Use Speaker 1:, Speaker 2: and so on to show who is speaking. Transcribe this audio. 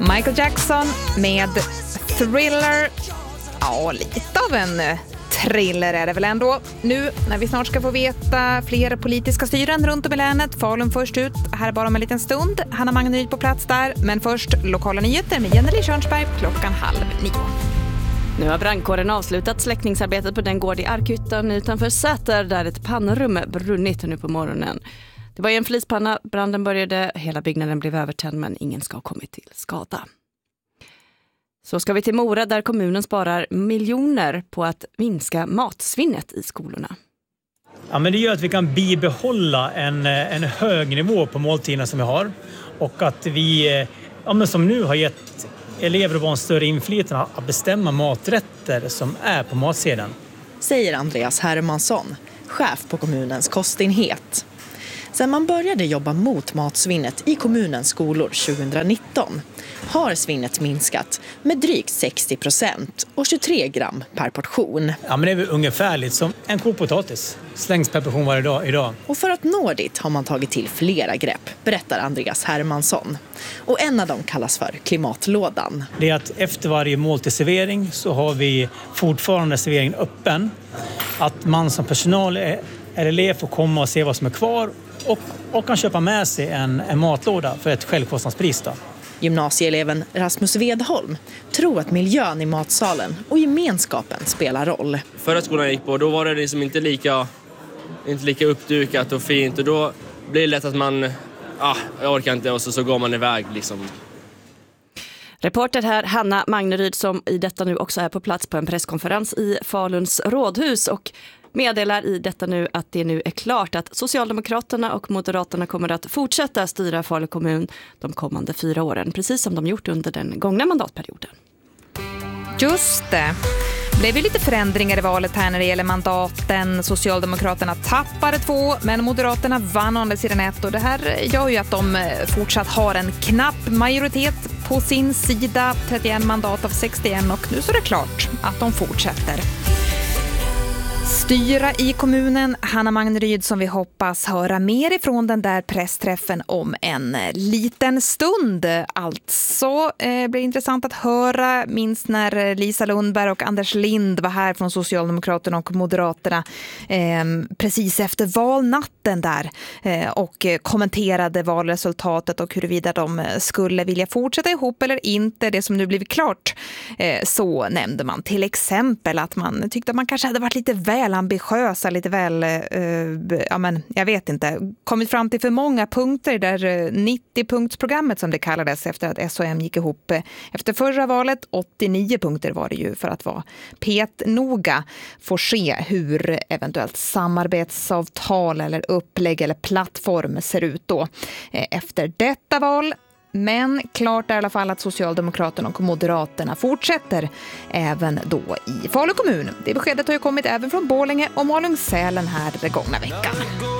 Speaker 1: Michael Jackson med Thriller. Ja, lite av en thriller är det väl ändå. Nu när vi snart ska få veta fler politiska styren runt om i länet. Falun först ut, här bara om en liten stund. Hanna Magneryd på plats där. Men först lokala nyheter med Jenny Körnsberg 8:30.
Speaker 2: Nu har brandkåren avslutat släckningsarbetet på den gård i Arkhyttan utanför Säter där ett pannrum brunnit nu på morgonen. Det var en flispanna, branden började, hela byggnaden blev övertänd men ingen ska ha kommit till skada. Så ska vi till Mora där kommunen sparar miljoner på att minska matsvinnet i skolorna.
Speaker 3: Ja, men det gör att vi kan bibehålla en hög nivå på måltiderna som vi har. Och att vi, som nu har gett elever och barn större inflytande att bestämma maträtter som är på matsedeln.
Speaker 4: Säger Andreas Hermansson, chef på kommunens kostenhet. Sen man började jobba mot matsvinnet i kommunens skolor 2019 har svinnet minskat med drygt 60% och 23 gram per portion.
Speaker 3: Ja, men det är väl ungefärligt som en kopotatis. Slängs per portion varje dag idag.
Speaker 4: Och för att nå dit har man tagit till flera grepp, berättar Andreas Hermansson. Och en av dem kallas för klimatlådan.
Speaker 3: Det är att efter varje måltidsservering så har vi fortfarande serveringen öppen. Att man som personal eller elev får komma och se vad som är kvar och kan köpa med sig en matlåda för ett självkostnadspris då.
Speaker 4: Gymnasieeleven Rasmus Vedholm tror att miljön i matsalen och gemenskapen spelar roll.
Speaker 5: Förra skolan jag gick på, då var det liksom inte lika uppdukat och fint. Och då blir det lätt att man, jag orkar inte och så går man iväg liksom.
Speaker 2: Reporter här Hanna Magneryd som i detta nu också är på plats på en presskonferens i Faluns rådhus och meddelar i detta nu att det nu är klart att Socialdemokraterna och Moderaterna kommer att fortsätta styra Falu kommun de kommande 4 åren, precis som de gjort under den gångna mandatperioden.
Speaker 1: Just det. Det blev ju lite förändringar i valet här när det gäller mandaten. Socialdemokraterna tappade 2, men Moderaterna vann å andra sidan 1. Och det här gör ju att de fortsatt har en knapp majoritet på sin sida. 31 mandat av 61 och nu så är det klart att de fortsätter styra i kommunen. Hanna Magneryd som vi hoppas höra mer ifrån den där pressträffen om en liten stund. Alltså blir det intressant att höra minst när Lisa Lundberg och Anders Lind var här från Socialdemokraterna och Moderaterna precis efter valnatten där och kommenterade valresultatet och huruvida de skulle vilja fortsätta ihop eller inte. Det som nu blivit klart så nämnde man till exempel att man tyckte att man kanske hade varit lite väl ambitiösa, lite väl, jag vet inte, kommit fram till för många punkter där 90-punktsprogrammet som det kallades efter att SOM gick ihop efter förra valet. 89 punkter var det ju för att vara petnoga. Får se hur eventuellt samarbetsavtal eller upplägg eller plattform ser ut då efter detta val. Men klart är i alla fall att Socialdemokraterna och Moderaterna fortsätter även då i Falu kommun. Det beskedet har ju kommit även från Borlänge och Malung-Sälen här den gångna veckan.